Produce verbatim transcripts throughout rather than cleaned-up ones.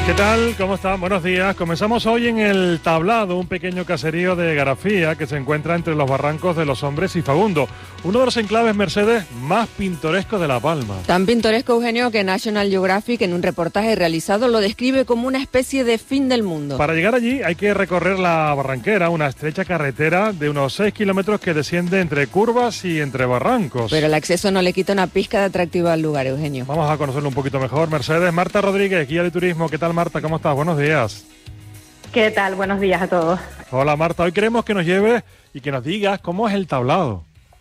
¿Qué tal? ¿Cómo están? Buenos días. Comenzamos hoy en El Tablado, un pequeño caserío de Garafía que se encuentra entre los barrancos de Los Hombres y Fagundo, uno de los enclaves, Mercedes, más pintorescos de La Palma. Tan pintoresco, Eugenio, que National Geographic, en un reportaje realizado, lo describe como una especie de fin del mundo. Para llegar allí hay que recorrer la Barranquera, una estrecha carretera de unos seis kilómetros que desciende entre curvas y entre barrancos. Pero el acceso no le quita una pizca de atractivo al lugar, Eugenio. Vamos a conocerlo un poquito mejor. Mercedes, Marta Rodríguez, guía de turismo. ¿Qué tal, Marta? ¿Cómo estás? Buenos días. ¿Qué tal? Buenos días a todos. Hola, Marta. Hoy queremos que nos lleves y que nos digas cómo es El Tablado.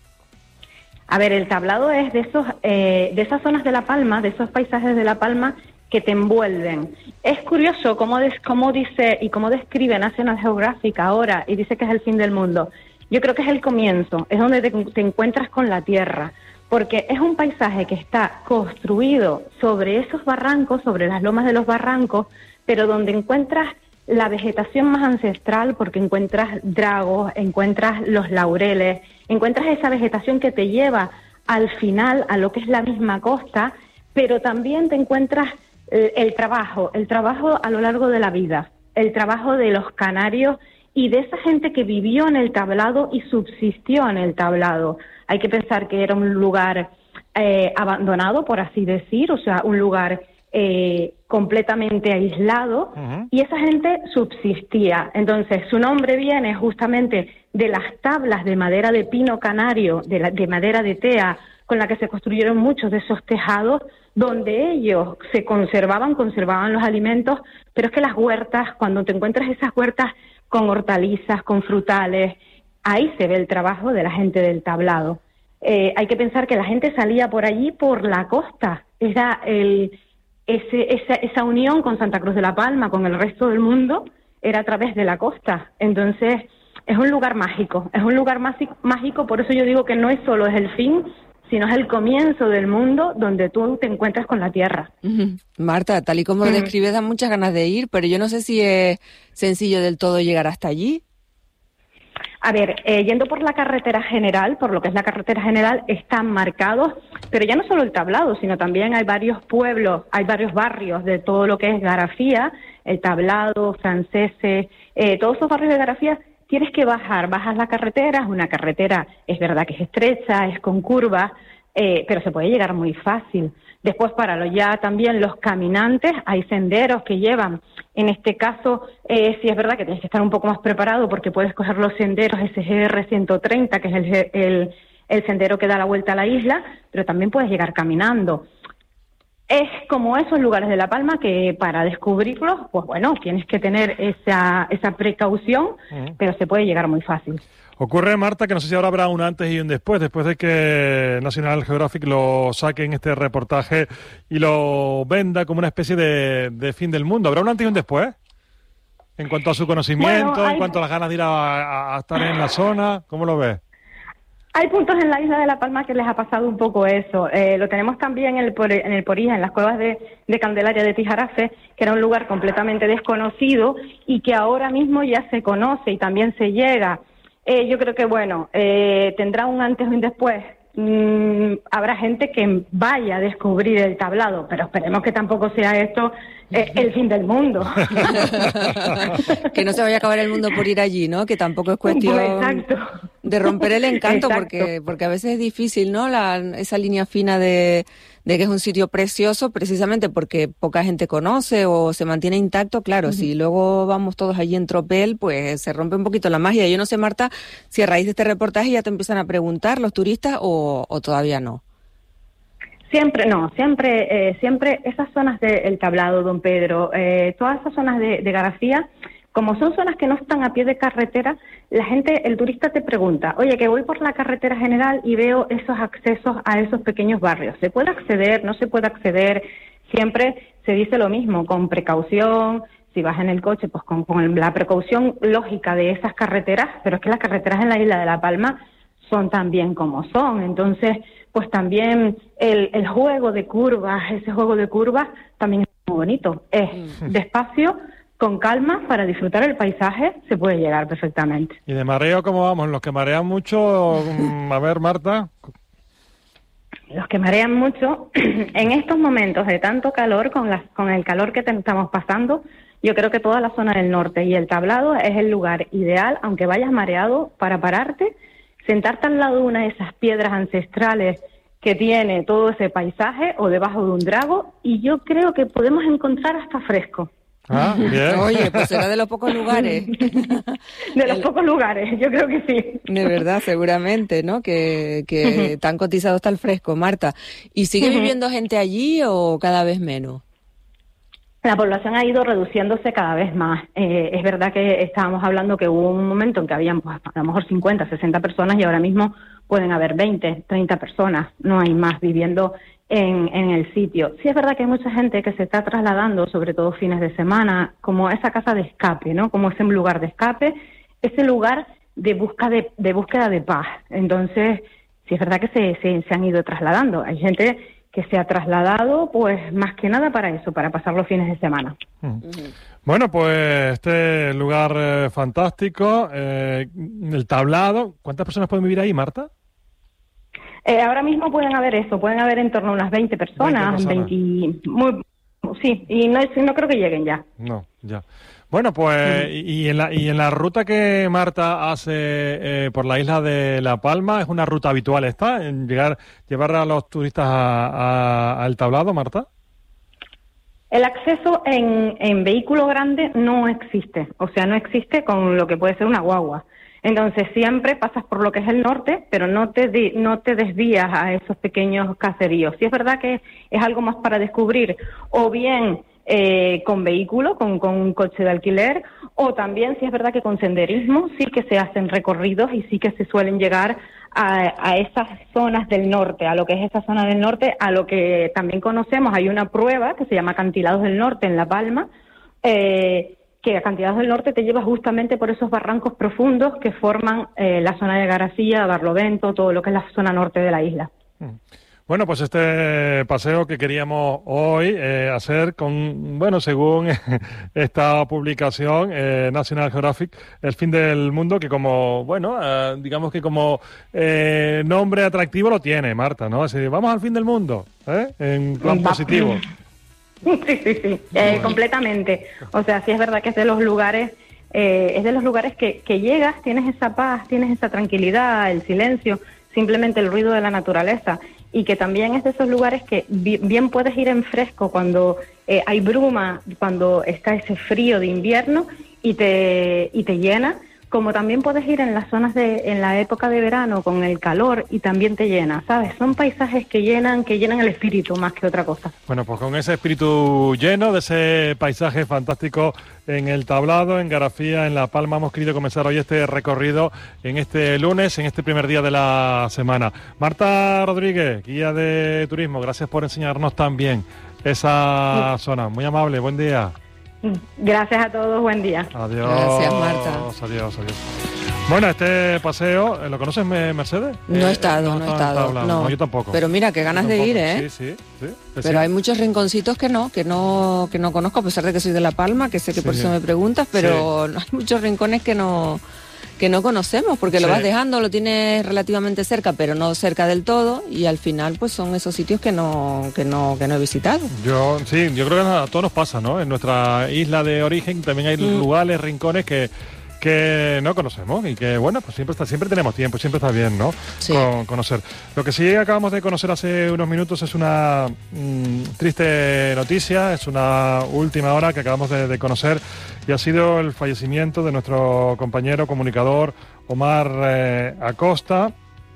A ver, El Tablado es de esos, eh, de esas zonas de La Palma, de esos paisajes de La Palma que te envuelven. Es curioso cómo, des, cómo dice y cómo describe National Geographic ahora y dice que es el fin del mundo. Yo creo que es el comienzo, es donde te, te encuentras con la tierra, porque es un paisaje que está construido sobre esos barrancos, sobre las lomas de los barrancos, pero donde encuentras la vegetación más ancestral, porque encuentras dragos, encuentras los laureles, encuentras esa vegetación que te lleva al final a lo que es la misma costa, pero también te encuentras el, el trabajo, el trabajo a lo largo de la vida, el trabajo de los canarios y de esa gente que vivió en el Tablado y subsistió en el Tablado. Hay que pensar que era un lugar eh, abandonado, por así decir, o sea, un lugar eh, completamente aislado, uh-huh. Y esa gente subsistía. Entonces, su nombre viene justamente de las tablas de madera de pino canario, de, la, de madera de tea, con la que se construyeron muchos de esos tejados, donde ellos se conservaban, conservaban los alimentos, pero es que las huertas, cuando te encuentras esas huertas con hortalizas, con frutales, ahí se ve el trabajo de la gente del Tablado. Eh, hay que pensar que la gente salía por allí por la costa, era el, ese, esa, esa unión con Santa Cruz de la Palma, con el resto del mundo, era a través de la costa. Entonces, es un lugar mágico, es un lugar mágico, por eso yo digo que no es solo es el fin, sino es el comienzo del mundo donde tú te encuentras con la tierra. Uh-huh. Marta, tal y como lo uh-huh. describes, da muchas ganas de ir, pero yo no sé si es sencillo del todo llegar hasta allí. A ver, eh, yendo por la carretera general, por lo que es la carretera general, están marcados, pero ya no solo el Tablado, sino también hay varios pueblos, hay varios barrios de todo lo que es Garafía, el Tablado, Franceses, eh, todos esos barrios de Garafía. Tienes que bajar, bajas la carretera, es una carretera, es verdad que es estrecha, es con curvas, eh, pero se puede llegar muy fácil. Después, para lo ya también los caminantes, hay senderos que llevan, en este caso, eh, sí es verdad que tienes que estar un poco más preparado porque puedes coger los senderos S G R ciento treinta, que es el, el, el sendero que da la vuelta a la isla, pero también puedes llegar caminando. Es como esos lugares de La Palma que para descubrirlos, pues bueno, tienes que tener esa, esa precaución, uh-huh. pero se puede llegar muy fácil. Ocurre, Marta, que no sé si ahora habrá un antes y un después, después de que National Geographic lo saque en este reportaje y lo venda como una especie de, de fin del mundo. ¿Habrá un antes y un después? En cuanto a su conocimiento, bueno, hay... en cuanto a las ganas de ir a, a estar en la zona, ¿cómo lo ves? Hay puntos en la isla de La Palma que les ha pasado un poco eso. Eh, lo tenemos también en el, en el Porija, en las cuevas de, de Candelaria de Tijarafe, que era un lugar completamente desconocido y que ahora mismo ya se conoce y también se llega. Eh, yo creo que, bueno, eh, tendrá un antes y un después. Mm, habrá gente que vaya a descubrir el Tablado, pero esperemos que tampoco sea esto eh, el fin del mundo. Que no se vaya a acabar el mundo por ir allí, ¿no? Que tampoco es cuestión Exacto. de romper el encanto, Exacto. porque porque a veces es difícil, ¿no? La, esa línea fina de, de que es un sitio precioso, precisamente porque poca gente conoce o se mantiene intacto. Claro, uh-huh. Si luego vamos todos allí en tropel, pues se rompe un poquito la magia. Yo no sé, Marta, si a raíz de este reportaje ya te empiezan a preguntar los turistas o, o todavía no. Siempre, no, siempre, eh, siempre esas zonas del Tablado, Don Pedro, eh, todas esas zonas de, de Garafía, como son zonas que no están a pie de carretera, la gente, el turista te pregunta, oye, que voy por la carretera general y veo esos accesos a esos pequeños barrios. ¿Se puede acceder? ¿No se puede acceder? Siempre se dice lo mismo, con precaución. Si vas en el coche, pues con, con la precaución lógica de esas carreteras, pero es que las carreteras en la isla de La Palma son también como son. Entonces, pues también el, el juego de curvas, ese juego de curvas también es muy bonito. Es despacio, con calma, para disfrutar el paisaje, se puede llegar perfectamente. ¿Y de mareo cómo vamos? ¿Los que marean mucho? A ver, Marta. los que marean mucho, en estos momentos de tanto calor, con, las, con el calor que te, estamos pasando, yo creo que toda la zona del norte y el Tablado es el lugar ideal, aunque vayas mareado, para pararte, sentarte al lado de una de esas piedras ancestrales que tiene todo ese paisaje o debajo de un drago, y yo creo que podemos encontrar hasta fresco. Ah, bien. Oye, pues será de los pocos lugares. De los el... pocos lugares, yo creo que sí. De verdad, seguramente, ¿no? Que, que tan cotizado está el fresco, Marta. ¿Y sigue viviendo gente allí o cada vez menos? La población ha ido reduciéndose cada vez más. Eh, es verdad que estábamos hablando que hubo un momento en que habían pues, a lo mejor cincuenta, sesenta personas y ahora mismo pueden haber veinte, treinta personas. No hay más viviendo en, en el sitio. Sí es verdad que hay mucha gente que se está trasladando, sobre todo fines de semana, como esa casa de escape, ¿no? Como ese lugar de escape, ese lugar de, busca de, de búsqueda de paz. Entonces, sí es verdad que se, se, se han ido trasladando. Hay gente que se ha trasladado, pues, más que nada para eso, para pasar los fines de semana. Mm. Uh-huh. Bueno, pues este lugar eh, fantástico, eh, el Tablado, ¿cuántas personas pueden vivir ahí, Marta? Eh, ahora mismo pueden haber eso, pueden haber en torno a unas veinte personas, veinte personas. veinte, muy, sí, y no, no creo que lleguen ya. No, ya. Bueno, pues, y, y, en la, y en la ruta que Marta hace eh, por la isla de La Palma, ¿es una ruta habitual esta, en llegar, llevar a los turistas a, a, al Tablado, Marta? El acceso en, en vehículo grande no existe, o sea, no existe con lo que puede ser una guagua. Entonces siempre pasas por lo que es el norte, pero no te di, no te desvías a esos pequeños caseríos. Sí es verdad que es algo más para descubrir, o bien eh, con vehículo, con, con un coche de alquiler, o también sí es verdad que con senderismo sí que se hacen recorridos y sí que se suelen llegar a, a esas zonas del norte, a lo que es esa zona del norte, a lo que también conocemos. Hay una prueba que se llama Acantilados del Norte en La Palma, eh, que Acantilados del Norte te lleva justamente por esos barrancos profundos que forman eh, la zona de Garacía, Barlovento, todo lo que es la zona norte de la isla. Bueno, pues este paseo que queríamos hoy eh, hacer con, bueno, según esta publicación eh, National Geographic, El fin del mundo, que como, bueno, eh, digamos que como eh, nombre atractivo lo tiene, Marta, ¿no? Así, vamos al fin del mundo, ¿eh? En plan positivo. Sí, sí, sí, eh, bueno. completamente. O sea, sí es verdad que es de los lugares, eh, es de los lugares que, que llegas, tienes esa paz, tienes esa tranquilidad, el silencio, simplemente el ruido de la naturaleza, y que también es de esos lugares que bien puedes ir en fresco cuando eh, hay bruma, cuando está ese frío de invierno y te, y te llena, como también puedes ir en las zonas de, en la época de verano con el calor y también te llena, ¿sabes? Son paisajes que llenan, que llenan el espíritu más que otra cosa. Bueno, pues con ese espíritu lleno de ese paisaje fantástico en el Tablado, en Garafía, en La Palma, hemos querido comenzar hoy este recorrido en este lunes, en este primer día de la semana. Marta Rodríguez, guía de turismo, gracias por enseñarnos tan bien esa sí. zona. Muy amable, buen día. Gracias a todos, buen día. Adiós. Gracias, Marta. Adiós, adiós. Bueno, este paseo, ¿lo conoces, Mercedes? No he estado, eh, no, no he estado. No. no, yo tampoco. Pero mira, qué ganas de ir, ¿eh? Sí, sí, sí. Pero sí. hay muchos rinconcitos que no, que no, que no conozco, a pesar de que soy de La Palma, que sé que sí. por eso me preguntas, pero sí. hay muchos rincones que no, que no conocemos, porque sí. lo vas dejando, lo tienes relativamente cerca, pero no cerca del todo, y al final pues son esos sitios que no, que no, que no he visitado. Yo, sí, yo creo que a todos nos pasa, ¿no? En nuestra isla de origen también hay mm. lugares, rincones que que no conocemos y que, bueno, pues siempre está, siempre tenemos tiempo, siempre está bien, ¿no? Sí. Con, conocer. Lo que sí acabamos de conocer hace unos minutos es una mmm, triste noticia, es una última hora que acabamos de, de conocer, y ha sido el fallecimiento de nuestro compañero comunicador Omar eh, Acosta.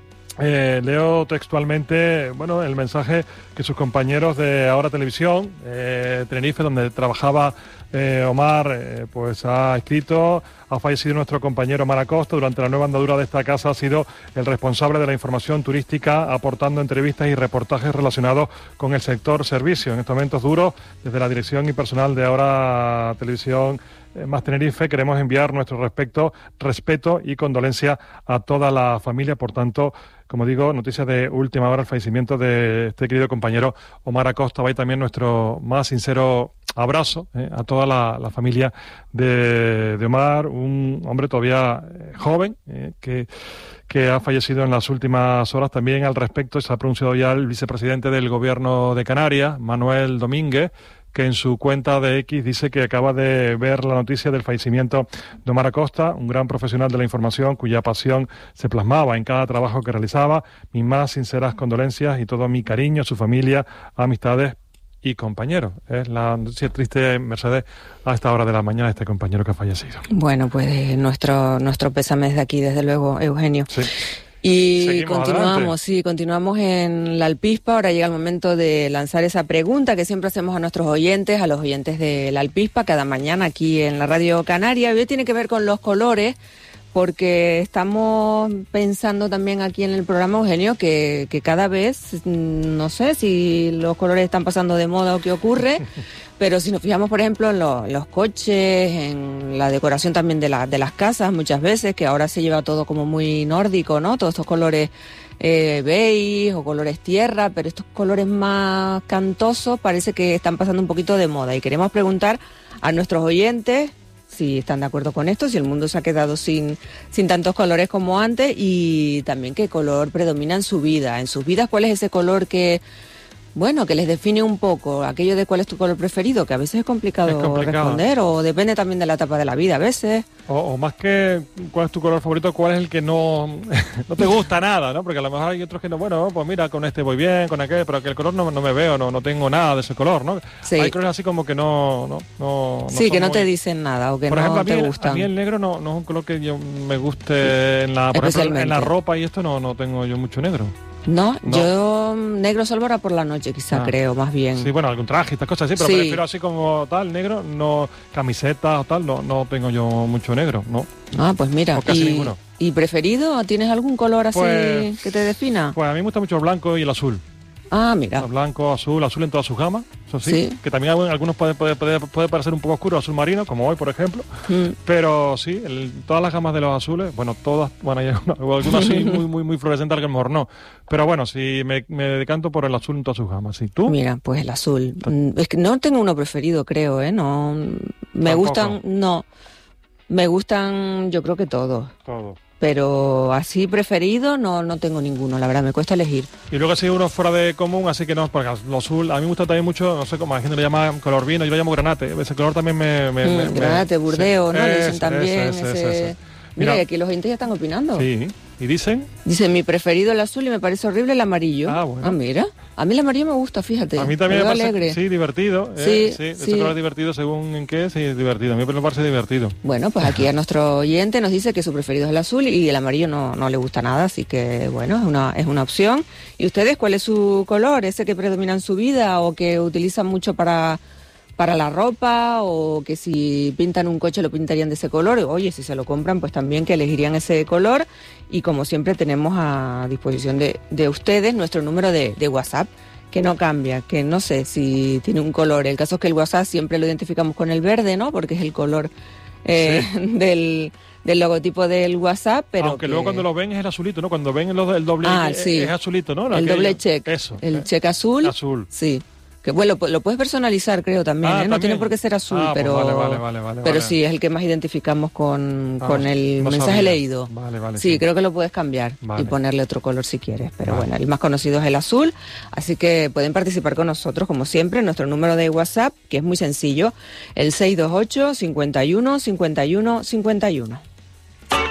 Eh, leo textualmente, bueno, el mensaje que sus compañeros de Ahora Televisión, eh, Tenerife, donde trabajaba eh, Omar, eh, pues ha escrito: ha fallecido nuestro compañero Omar Acosta. Durante la nueva andadura de esta casa ha sido el responsable de la información turística, aportando entrevistas y reportajes relacionados con el sector servicio. En estos momentos duros, desde la dirección y personal de Ahora Televisión Más Tenerife, queremos enviar nuestro respeto, respeto y condolencia a toda la familia. Por tanto, como digo, noticias de última hora, el fallecimiento de este querido compañero Omar Acosta. Va ahí también nuestro más sincero abrazo eh, a toda toda la, la familia de, de Omar, un hombre todavía eh, joven, eh, que, que ha fallecido en las últimas horas. También al respecto se ha pronunciado ya el vicepresidente del Gobierno de Canarias, Manuel Domínguez, que en su cuenta de X dice que acaba de ver la noticia del fallecimiento de Omar Acosta, un gran profesional de la información cuya pasión se plasmaba en cada trabajo que realizaba. Mis más sinceras condolencias y todo mi cariño a su familia, amistades y compañeros. Es la noticia triste, Mercedes, a esta hora de la mañana, este compañero que ha fallecido. Bueno, pues nuestro, nuestro pésame desde aquí, desde luego, Eugenio. Sí. Y Seguimos continuamos, adelante. sí, continuamos en la Alpispa. Ahora llega el momento de lanzar esa pregunta que siempre hacemos a nuestros oyentes, a los oyentes de la Alpispa, cada mañana aquí en la Radio Canaria. Y hoy tiene que ver con los colores, porque estamos pensando también aquí en el programa, Eugenio, que, que cada vez, no sé si los colores están pasando de moda o qué ocurre, pero si nos fijamos, por ejemplo, en, lo, en los coches, en la decoración también de, la, de las casas, muchas veces, que ahora se lleva todo como muy nórdico, ¿no? Todos estos colores eh, beige o colores tierra, pero estos colores más cantosos parece que están pasando un poquito de moda. Y queremos preguntar a nuestros oyentes si están de acuerdo con esto, si el mundo se ha quedado sin, sin tantos colores como antes, y también qué color predomina en su vida. En sus vidas, ¿cuál es ese color que, bueno, que les define un poco? Aquello de cuál es tu color preferido, que a veces es complicado, Es complicado. responder, o depende también de la etapa de la vida a veces. O, o más que cuál es tu color favorito, cuál es el que no, no te gusta nada, ¿no? Porque a lo mejor hay otros que no, bueno, pues mira, con este voy bien, con aquel, pero que el color no, no me veo, no, no tengo nada de ese color, ¿no? Sí. Hay colores así como que no... no, no no Sí, son que no muy- te dicen nada o que Por no ejemplo, a mí, te el- gustan. a mí el negro no, no es un color que yo me guste en la, por ejemplo, en la Especialmente. ropa y esto no, no tengo yo mucho negro. No, No. yo mm, negro solo para por la noche, quizá, Ah. creo, más bien. Sí, bueno, algún traje, estas cosas así, pero Sí. prefiero así como tal, negro, no camisetas o tal, no, no tengo yo mucho negro, ¿no? Ah, pues mira. O casi ¿Y, ninguno. ¿Y preferido? ¿Tienes algún color así Pues- que te defina? Pues a mí me gusta mucho el blanco y el azul. Ah, mira. El blanco, azul, azul en todas sus gamas, eso sí, Sí. que también hay- algunos puede, puede, puede, puede parecer un poco oscuro, azul marino, como hoy, por ejemplo, Mm. pero sí, el- todas las gamas de los azules, bueno, todas, bueno, hay algunos, algunos sí, muy, muy, muy fluorescentes, a lo mejor no, pero bueno, sí, me, me decanto por el azul en todas sus gamas. ¿Y tú? Mira, pues el azul. Mm, Es que no tengo uno preferido, creo, ¿eh? No. Me Tampoco. gustan, no. Me gustan, yo creo que todos. Todo. Pero así preferido no, no tengo ninguno, la verdad, me cuesta elegir. Y luego así uno fuera de común, así que no, porque lo azul, a mí me gusta también mucho, no sé cómo la gente lo llama color vino, yo lo llamo granate, ese color también me... me, Mm, me- me- granate, burdeo, sí, ¿no? Le ese, dicen también ese, ese, ese... ese, ese. Mira, Mira, y aquí los oyentes ya están opinando. sí, y dicen, Dice, mi preferido el azul y me parece horrible el amarillo. Ah, bueno. mira. A mí el amarillo me gusta, fíjate. a mí también me veo parece, alegre. sí, divertido, Sí, eh, sí, sí. ese color es divertido según en qué, sí, es divertido, a mí me parece divertido. Bueno, pues aquí a nuestro oyente nos dice que su preferido es el azul y el amarillo no, no le gusta nada, así que bueno, es una, es una opción. ¿Y ustedes cuál es su color? ¿Ese que predomina en su vida o que utilizan mucho para, para la ropa, o que si pintan un coche lo pintarían de ese color? Oye, si se lo compran, pues también que elegirían ese color. Y como siempre tenemos a disposición de, de ustedes nuestro número de, de WhatsApp, que no cambia, que no sé si tiene un color. El caso es que el WhatsApp siempre lo identificamos con el verde, ¿no? Porque es el color eh, del, del logotipo del WhatsApp, pero Aunque que- luego cuando lo ven es el azulito, ¿no? Cuando ven el, el doble, Ah, es, sí. es azulito, ¿no? el Aquello. doble check, Eso. el eh, check azul, Azul. sí. Que bueno, lo, lo puedes personalizar, creo, también, Ah, ¿eh? No también. tiene por qué ser azul, Ah, pues pero, vale, vale, vale, vale, pero vale. sí, es el que más identificamos con, Ah, con no- el no mensaje sabía. leído. Vale, vale, Sí, sí. creo que lo puedes cambiar Vale. y ponerle otro color si quieres. Pero Vale. bueno, el más conocido es el azul, así que pueden participar con nosotros, como siempre, en nuestro número de WhatsApp, que es muy sencillo, el seis dos ocho, cincuenta y uno, cincuenta y uno, cincuenta y uno.